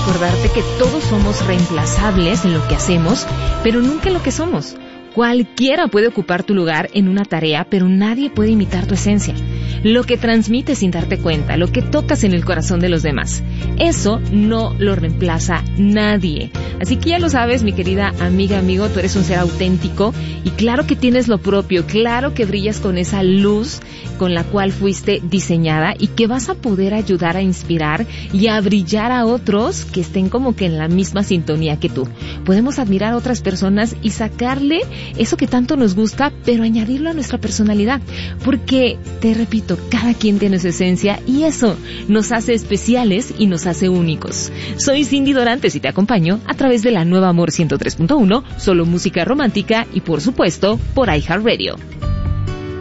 recordarte que todos somos reemplazables en lo que hacemos, pero nunca en lo que somos. Cualquiera puede ocupar tu lugar en una tarea, pero nadie puede imitar tu esencia. Lo que transmites sin darte cuenta, lo que tocas en el corazón de los demás, eso no lo reemplaza nadie. Así que ya lo sabes, mi querida amiga, amigo, tú eres un ser auténtico y claro que tienes lo propio, claro que brillas con esa luz con la cual fuiste diseñada y que vas a poder ayudar a inspirar y a brillar a otros que estén como que en la misma sintonía que tú. Podemos admirar a otras personas y sacarle eso que tanto nos gusta, pero añadirlo a nuestra personalidad, porque, te repito, cada quien tiene su esencia y eso nos hace especiales y nos hace únicos. Soy Cindy Dorantes y te acompaño a través de la Nueva Amor 103.1, solo música romántica y por supuesto por iHeartRadio.